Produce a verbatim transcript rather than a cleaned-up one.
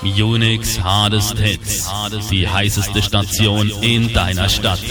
Unix Hardest Hits, die heißeste Station in deiner Stadt.